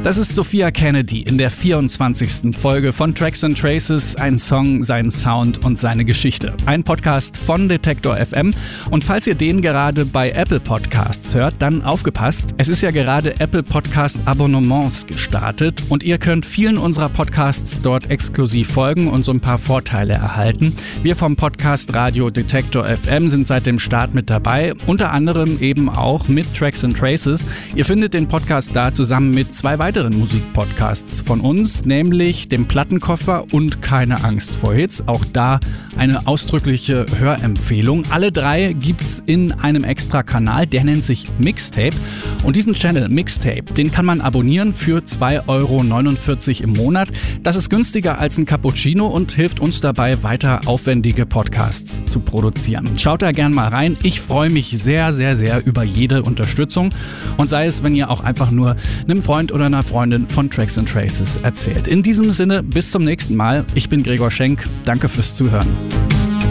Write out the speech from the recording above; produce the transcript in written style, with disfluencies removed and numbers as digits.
Das ist Sophia Kennedy in der 24. Folge von Tracks and Traces, ein Song, sein Sound und seine Geschichte. Ein Podcast von Detektor FM. Und falls ihr den gerade bei Apple Podcasts hört, dann aufgepasst. Es ist ja gerade Apple Podcast Abonnements gestartet und ihr könnt vielen unserer Podcasts dort exklusiv folgen und so ein paar Vorteile erhalten. Wir vom Podcast Radio Detektor FM sind seit dem Start mit dabei, unter anderem eben auch mit Tracks and Traces. Ihr findet den Podcast da zusammen mit zwei weiteren Musikpodcasts von uns, nämlich dem Plattenkoffer und Keine Angst vor Hits. Auch da eine ausdrückliche Hörempfehlung. Alle drei gibt's in einem extra Kanal, der nennt sich Mixtape. Und diesen Channel Mixtape, den kann man abonnieren für 2,49 € im Monat. Das ist günstiger als ein Cappuccino und hilft uns dabei, weiter aufwendige Podcasts zu produzieren. Schaut da gern mal rein. Ich freue mich sehr, sehr, sehr über jede Unterstützung. Und sei es, wenn ihr auch einfach nur einem Freund oder einer Freundin von Tracks and Traces erzählt. In diesem Sinne, bis zum nächsten Mal. Ich bin Gregor Schenk. Danke fürs Zuhören.